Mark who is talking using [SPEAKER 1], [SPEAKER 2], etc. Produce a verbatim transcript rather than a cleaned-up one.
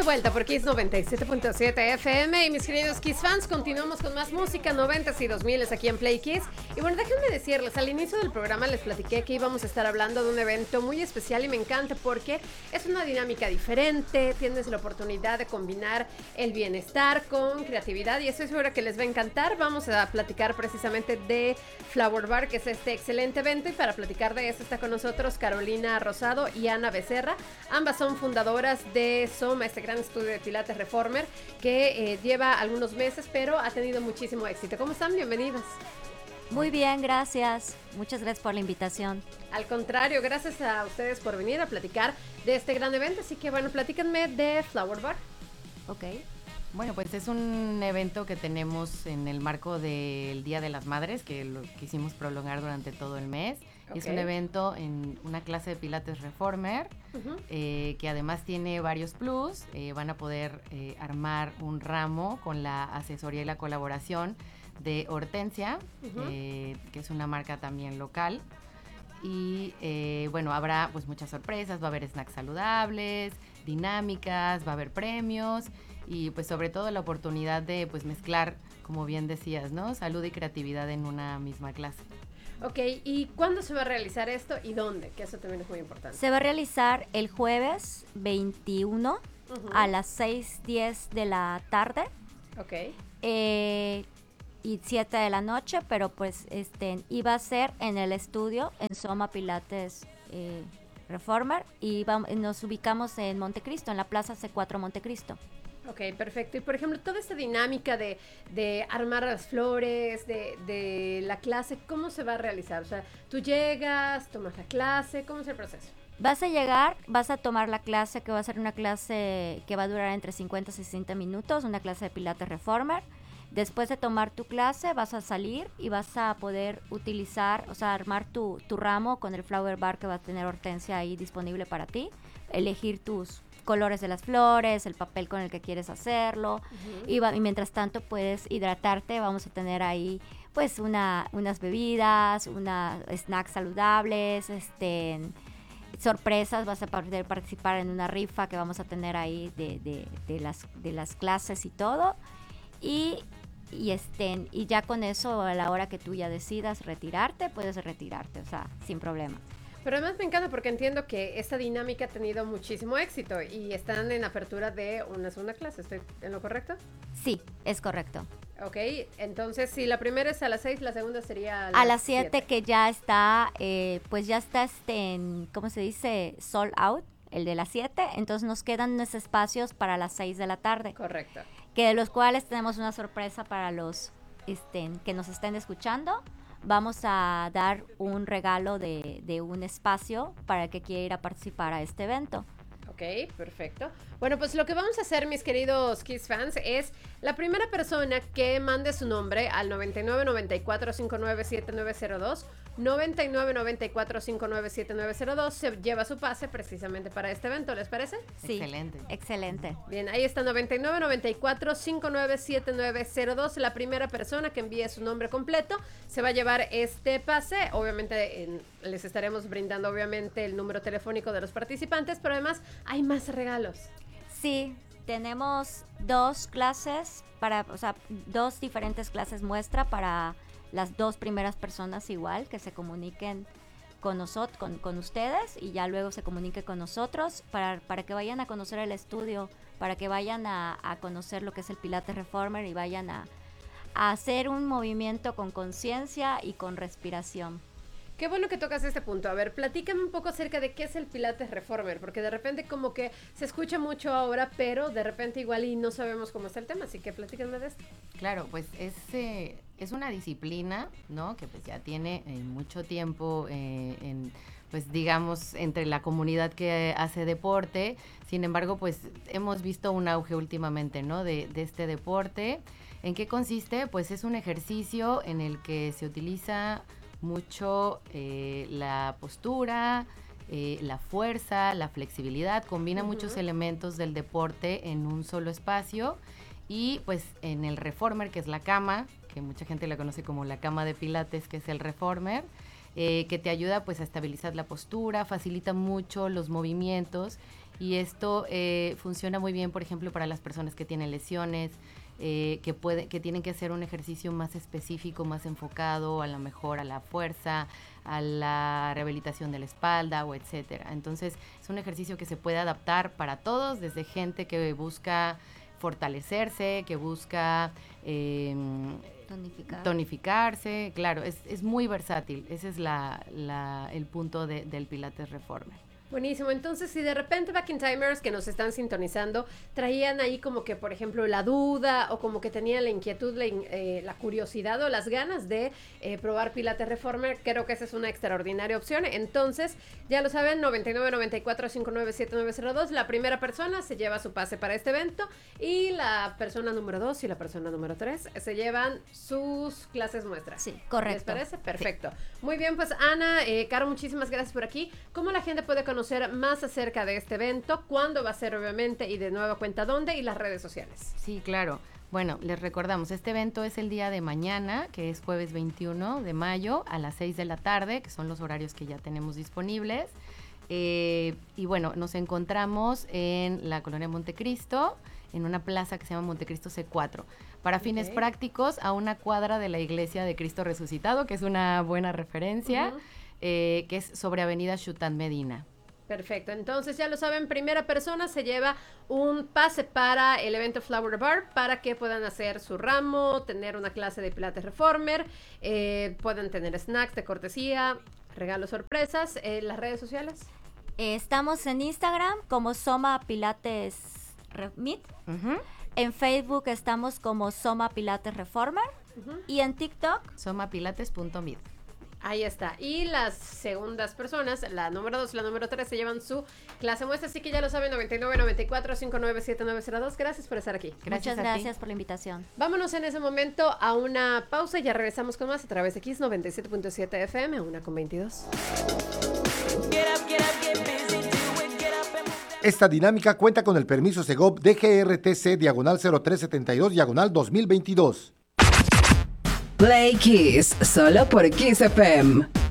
[SPEAKER 1] vuelta por Kiss noventa y siete punto siete F M y mis queridos Kiss fans, continuamos con más música noventas y dos miles aquí en Play Kiss. Y bueno, déjenme decirles, al inicio del programa les platiqué que íbamos a estar hablando de un evento muy especial y me encanta porque es una dinámica diferente, tienes la oportunidad de combinar el bienestar con creatividad y estoy segura que les va a encantar. Vamos a platicar precisamente de Flower Bar, que es este excelente evento, y para platicar de eso está con nosotros Carolina Rosado y Ana Becerra. Ambas son fundadoras de Soma, este gran estudio de Pilates Reformer que eh, lleva algunos meses, pero ha tenido muchísimo éxito. ¿Cómo están? Bienvenidas.
[SPEAKER 2] Muy bien, gracias. Muchas gracias por la invitación.
[SPEAKER 1] Al contrario, gracias a ustedes por venir a platicar de este gran evento. Así que bueno, platícanme de Flower Bar.
[SPEAKER 3] Ok. Bueno, pues es un evento que tenemos en el marco del Día de las Madres, que lo quisimos prolongar durante todo el mes. Okay. Es un evento en una clase de Pilates Reformer, uh-huh. eh, que además tiene varios plus. Eh, van a poder eh, armar un ramo con la asesoría y la colaboración de Hortensia, uh-huh. eh, que es una marca también local. Y eh, bueno, habrá pues muchas sorpresas, va a haber snacks saludables, dinámicas, va a haber premios y pues sobre todo la oportunidad de pues mezclar, como bien decías, ¿no? Salud y creatividad en una misma clase.
[SPEAKER 1] Ok, ¿y cuándo se va a realizar esto y dónde? Que eso también es muy importante.
[SPEAKER 2] Se va a realizar el jueves veintiuno uh-huh. a las seis diez de la tarde.
[SPEAKER 1] Ok.
[SPEAKER 2] Eh, y siete de la noche, pero pues este iba a ser en el estudio en Soma Pilates eh, Reformer y vamos, nos ubicamos en Montecristo, en la Plaza C cuatro Montecristo.
[SPEAKER 1] Ok, perfecto. Y por ejemplo, toda esta dinámica de, de armar las flores, de, de la clase, ¿cómo se va a realizar? O sea, tú llegas, tomas la clase, ¿cómo es el proceso?
[SPEAKER 2] Vas a llegar, vas a tomar la clase, que va a ser una clase que va a durar entre cincuenta y sesenta minutos, una clase de Pilates Reformer. Después de tomar tu clase vas a salir y vas a poder utilizar, o sea, armar tu, tu ramo con el Flower Bar que va a tener Hortensia ahí disponible para ti, elegir tus colores de las flores, el papel con el que quieres hacerlo, uh-huh. y, va, y mientras tanto puedes hidratarte. Vamos a tener ahí pues una, unas bebidas, unas snacks saludables, este, sorpresas. Vas a poder participar en una rifa que vamos a tener ahí de, de, de, las, de las clases y todo, y y estén y ya con eso a la hora que tú ya decidas retirarte, puedes retirarte, o sea, sin problema.
[SPEAKER 1] Pero además me encanta porque entiendo que esta dinámica ha tenido muchísimo éxito y están en apertura de una segunda clase. ¿Estoy en lo correcto?
[SPEAKER 2] Sí, es correcto.
[SPEAKER 1] Ok, entonces si la primera es a las seis, la segunda sería a las,
[SPEAKER 2] a las siete, que ya está, eh, pues ya está este, en, ¿cómo se dice? Sold out, el de las siete, entonces nos quedan unos espacios para las seis de la tarde.
[SPEAKER 1] Correcto.
[SPEAKER 2] Que de los cuales tenemos una sorpresa para los este, que nos estén escuchando. Vamos a dar un regalo de, de un espacio para el que quiera ir a participar a este evento.
[SPEAKER 1] Ok, perfecto. Bueno, pues lo que vamos a hacer, mis queridos Kiss fans, es la primera persona que mande su nombre al noventa y nueve noventa y cuatro cincuenta y nueve setenta y nueve cero dos, noventa y nueve noventa y cuatro cincuenta y nueve setenta y nueve cero dos, se lleva su pase precisamente para este evento, ¿les parece?
[SPEAKER 2] Sí,
[SPEAKER 3] excelente.
[SPEAKER 2] Excelente.
[SPEAKER 1] Bien, ahí está noventa y nueve noventa y cuatro cincuenta y nueve setenta y nueve cero dos, la primera persona que envíe su nombre completo se va a llevar este pase. Obviamente en, les estaremos brindando obviamente el número telefónico de los participantes, pero además hay más regalos.
[SPEAKER 2] Sí, tenemos dos clases para, o sea, dos diferentes clases muestra para las dos primeras personas igual que se comuniquen con nosotros, con, con ustedes, y ya luego se comunique con nosotros para, para que vayan a conocer el estudio, para que vayan a, a conocer lo que es el Pilates Reformer y vayan a, a hacer un movimiento con conciencia y con respiración.
[SPEAKER 1] Qué bueno que tocas este punto. A ver, platícame un poco acerca de qué es el Pilates Reformer, porque de repente como que se escucha mucho ahora, pero de repente igual y no sabemos cómo está el tema, así que platícame de esto.
[SPEAKER 3] Claro, pues es, eh, es una disciplina, ¿no? Que pues ya tiene eh, mucho tiempo eh, en, pues digamos, entre la comunidad que hace deporte. Sin embargo, pues hemos visto un auge últimamente, ¿no? De, de este deporte. ¿En qué consiste? Pues es un ejercicio en el que se utiliza mucho eh, la postura, eh, la fuerza, la flexibilidad, combina uh-huh. muchos elementos del deporte en un solo espacio. Y pues en el Reformer, que es la cama, que mucha gente la conoce como la cama de Pilates, que es el Reformer, eh, que te ayuda pues a estabilizar la postura, facilita mucho los movimientos Y esto eh, funciona muy bien, por ejemplo, para las personas que tienen lesiones, eh, que, puede, que tienen que hacer un ejercicio más específico, más enfocado, a lo mejor a la fuerza, a la rehabilitación de la espalda o etcétera. Entonces, es un ejercicio que se puede adaptar para todos, desde gente que busca fortalecerse, que busca eh,
[SPEAKER 2] Tonificar.
[SPEAKER 3] tonificarse. Claro, es, es muy versátil. Ese es la, la, el punto de, del Pilates Reformer.
[SPEAKER 1] Buenísimo, entonces si de repente Back in Timers que nos están sintonizando traían ahí como que por ejemplo la duda o como que tenían la inquietud, la, eh, la curiosidad o las ganas de eh, probar Pilates Reformer, creo que esa es una extraordinaria opción. Entonces ya lo saben, noventa y nueve, noventa y cuatro, cincuenta y nueve, setenta y nueve cero dos, la primera persona se lleva su pase para este evento y la persona número dos y la persona número tres se llevan sus clases muestras.
[SPEAKER 2] Sí, correcto.
[SPEAKER 1] ¿Les parece? Perfecto. Sí. Muy bien, pues Ana, eh, Caro, muchísimas gracias por aquí. ¿Cómo la gente puede conocer conocer más acerca de este evento? ¿Cuándo va a ser, obviamente? Y de nueva cuenta, ¿dónde? Y las redes sociales.
[SPEAKER 3] Sí, claro. Bueno, les recordamos, este evento es el día de mañana, que es jueves veintiuno de mayo, a las seis de la tarde, que son los horarios que ya tenemos disponibles. Eh, y bueno, nos encontramos en la colonia Montecristo, en una plaza que se llama Montecristo C cuatro. Para fines okay. prácticos, a una cuadra de la iglesia de Cristo Resucitado, que es una buena referencia, uh-huh. eh, que es sobre Avenida Xutat Medina.
[SPEAKER 1] Perfecto, entonces ya lo saben, primera persona se lleva un pase para el evento Flower Bar para que puedan hacer su ramo, tener una clase de Pilates Reformer, eh, puedan tener snacks de cortesía, regalos sorpresas. Eh, ¿las redes sociales?
[SPEAKER 2] Eh, estamos en Instagram como Soma Pilates Meet, uh-huh. en Facebook estamos como Soma Pilates Reformer uh-huh. y en TikTok
[SPEAKER 3] soma pilates punto meet.
[SPEAKER 1] Ahí está. Y las segundas personas, la número dos y la número tres, se llevan su clase muestra. Así que ya lo saben, noventa y nueve, noventa y cuatro, cincuenta y nueve, setenta y nueve cero dos. Gracias por estar aquí.
[SPEAKER 2] Gracias Muchas gracias ti. por la invitación.
[SPEAKER 1] Vámonos en ese momento a una pausa y ya regresamos con más a través de Kiss noventa y siete punto siete F M, una con veintidós.
[SPEAKER 4] Esta dinámica cuenta con el permiso Segov D G R T C diagonal cero tres setenta y dos diagonal dos mil veintidós.
[SPEAKER 5] Play Kiss, solo por Kiss F M.